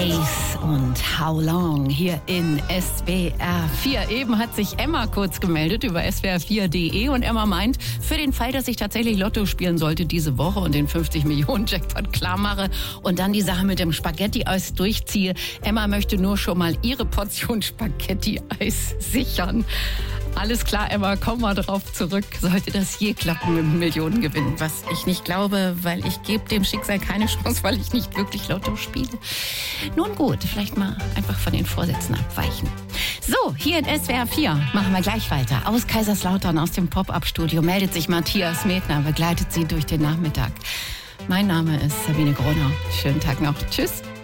Ace und How Long hier in SWR 4. Eben hat sich Emma kurz gemeldet über swr4.de und Emma meint, für den Fall, dass ich tatsächlich Lotto spielen sollte diese Woche und den 50-Millionen-Jackpot klar mache und dann die Sache mit dem Spaghetti-Eis durchziehe. Emma möchte nur schon mal ihre Portion Spaghetti-Eis sichern. Alles klar, Emma, komm mal drauf zurück. Sollte das je klappen mit dem Millionengewinn? Was ich nicht glaube, weil ich gebe dem Schicksal keine Chance, weil ich nicht wirklich Lotto spiele. Nun gut, vielleicht mal einfach von den Vorsätzen abweichen. So, hier in SWR 4 machen wir gleich weiter. Aus Kaiserslautern, aus dem Pop-Up-Studio, meldet sich Matthias Medner, begleitet sie durch den Nachmittag. Mein Name ist Sabine Gronau. Schönen Tag noch. Tschüss.